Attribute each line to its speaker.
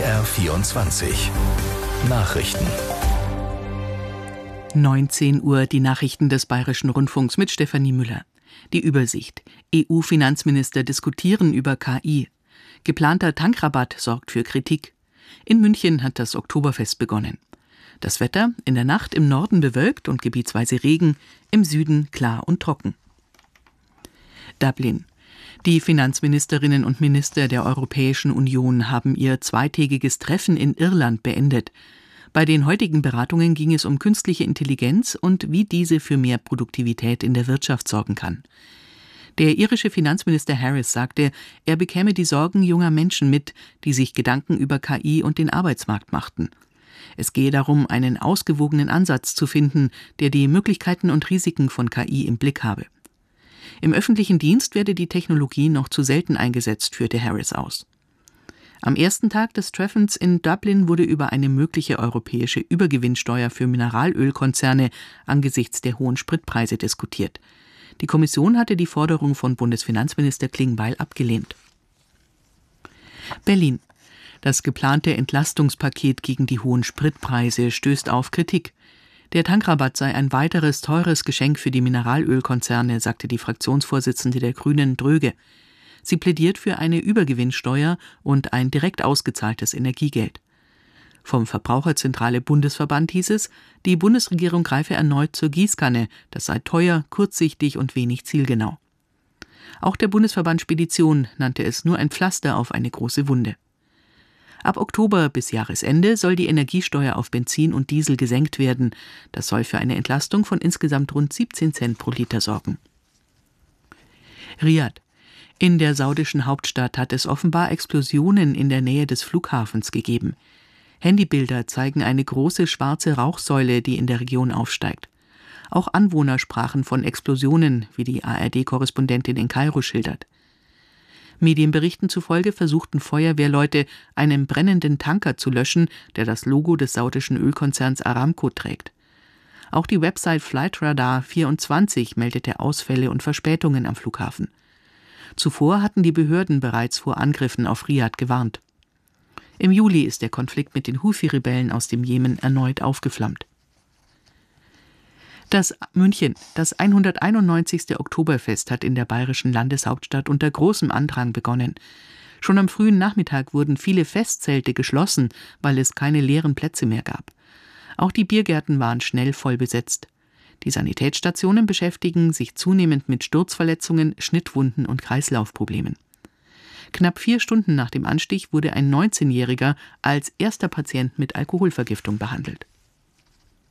Speaker 1: BR24 Nachrichten.
Speaker 2: 19 Uhr die Nachrichten des Bayerischen Rundfunks mit Stefanie Müller. Die Übersicht. EU-Finanzminister diskutieren über KI. Geplanter Tankrabatt sorgt für Kritik. In München hat das Oktoberfest begonnen. Das Wetter: in der Nacht im Norden bewölkt und gebietsweise Regen, im Süden klar und trocken. Dublin. Die Finanzministerinnen und Minister der Europäischen Union haben ihr zweitägiges Treffen in Irland beendet. Bei den heutigen Beratungen ging es um künstliche Intelligenz und wie diese für mehr Produktivität in der Wirtschaft sorgen kann. Der irische Finanzminister Harris sagte, er bekäme die Sorgen junger Menschen mit, die sich Gedanken über KI und den Arbeitsmarkt machten. Es gehe darum, einen ausgewogenen Ansatz zu finden, der die Möglichkeiten und Risiken von KI im Blick habe. Im öffentlichen Dienst werde die Technologie noch zu selten eingesetzt, führte Harris aus. Am ersten Tag des Treffens in Dublin wurde über eine mögliche europäische Übergewinnsteuer für Mineralölkonzerne angesichts der hohen Spritpreise diskutiert. Die Kommission hatte die Forderung von Bundesfinanzminister Klingbeil abgelehnt. Berlin. Das geplante Entlastungspaket gegen die hohen Spritpreise stößt auf Kritik. Der Tankrabatt sei ein weiteres teures Geschenk für die Mineralölkonzerne, sagte die Fraktionsvorsitzende der Grünen, Dröge. Sie plädiert für eine Übergewinnsteuer und ein direkt ausgezahltes Energiegeld. Vom Verbraucherzentrale Bundesverband hieß es, die Bundesregierung greife erneut zur Gießkanne, das sei teuer, kurzsichtig und wenig zielgenau. Auch der Bundesverband Spedition nannte es nur ein Pflaster auf eine große Wunde. Ab Oktober bis Jahresende soll die Energiesteuer auf Benzin und Diesel gesenkt werden. Das soll für eine Entlastung von insgesamt rund 17 Cent pro Liter sorgen. Riad. In der saudischen Hauptstadt hat es offenbar Explosionen in der Nähe des Flughafens gegeben. Handybilder zeigen eine große schwarze Rauchsäule, die in der Region aufsteigt. Auch Anwohner sprachen von Explosionen, wie die ARD-Korrespondentin in Kairo schildert. Medienberichten zufolge versuchten Feuerwehrleute, einen brennenden Tanker zu löschen, der das Logo des saudischen Ölkonzerns Aramco trägt. Auch die Website Flightradar24 meldete Ausfälle und Verspätungen am Flughafen. Zuvor hatten die Behörden bereits vor Angriffen auf Riad gewarnt. Im Juli ist der Konflikt mit den Huthi-Rebellen aus dem Jemen erneut aufgeflammt. München. Das 191. Oktoberfest hat in der bayerischen Landeshauptstadt unter großem Andrang begonnen. Schon am frühen Nachmittag wurden viele Festzelte geschlossen, weil es keine leeren Plätze mehr gab. Auch die Biergärten waren schnell voll besetzt. Die Sanitätsstationen beschäftigen sich zunehmend mit Sturzverletzungen, Schnittwunden und Kreislaufproblemen. Knapp 4 Stunden nach dem Anstich wurde ein 19-Jähriger als erster Patient mit Alkoholvergiftung behandelt.